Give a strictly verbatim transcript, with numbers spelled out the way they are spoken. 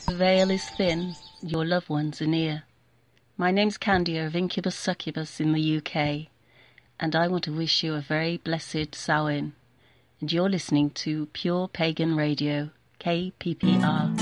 The veil is thin, your loved ones are near. My name's Candia of Incubus Succubus in the U K, and I want to wish you a very blessed Samhain. And you're listening to Pure Pagan Radio, K P P R.